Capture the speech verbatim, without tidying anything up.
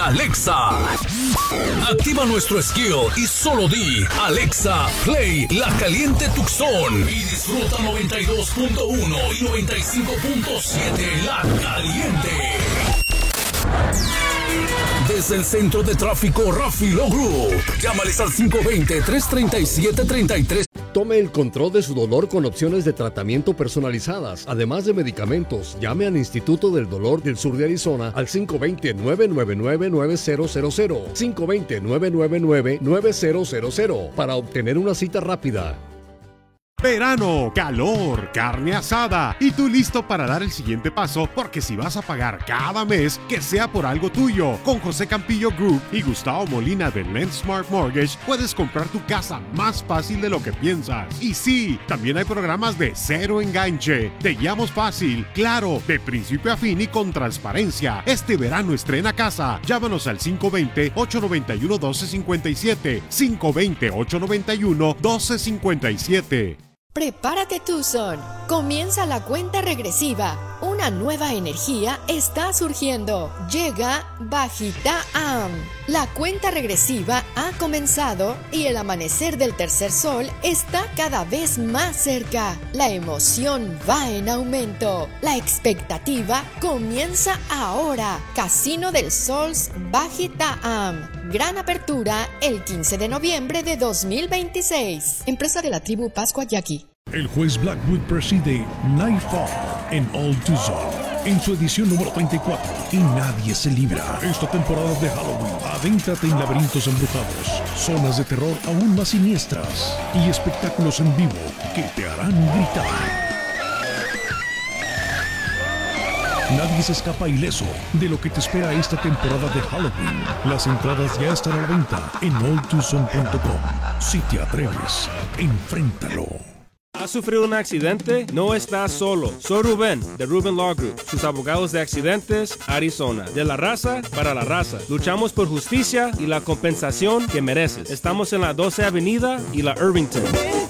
Alexa. Activa nuestro skill y solo di Alexa, play La Caliente Tucson y disfruta noventa y dos punto uno y noventa y cinco punto siete La Caliente. Desde el centro de tráfico Rafi Law Group, llámales al cinco dos cero, tres tres siete, tres tres. Tome el control de su dolor con opciones de tratamiento personalizadas, además de medicamentos. Llame al Instituto del Dolor del Sur de Arizona al cinco dos cero, nueve nueve nueve, nueve cero cero cero, cinco dos cero, nueve nueve nueve, nueve cero cero cero para obtener una cita rápida. Verano, calor, carne asada y tú listo para dar el siguiente paso, porque si vas a pagar cada mes, que sea por algo tuyo. Con José Campillo Group y Gustavo Molina de Lensmart Mortgage puedes comprar tu casa más fácil de lo que piensas. Y sí, también hay programas de cero enganche. Te guiamos fácil, claro, de principio a fin y con transparencia. Este verano estrena casa. Llámanos al cinco dos cero, ocho nueve uno, uno dos cinco siete, cinco dos cero, ocho nueve uno, uno dos cinco siete. Prepárate Tucson, comienza la cuenta regresiva, una nueva energía está surgiendo, llega Bajita Am. La cuenta regresiva ha comenzado y el amanecer del tercer sol está cada vez más cerca. La emoción va en aumento, la expectativa comienza ahora. Casino del Sols Bajita Am. Gran apertura el quince de noviembre de dos mil veintiséis. Empresa de la tribu Pascua Yaqui. El juez Blackwood preside Nightfall en All Tucson en su edición número treinta y cuatro y nadie se libra. Esta temporada de Halloween, adéntrate en laberintos embrujados, zonas de terror aún más siniestras y espectáculos en vivo que te harán gritar. Nadie se escapa ileso de lo que te espera esta temporada de Halloween. Las entradas ya están a la venta en all tucson punto com. Si te atreves, enfréntalo. ¿Has sufrido un accidente? No estás solo. Soy Rubén, de Rubén Law Group, sus abogados de accidentes, Arizona. De la raza para la raza. Luchamos por justicia y la compensación que mereces. Estamos en la doce Avenida y la Irvington.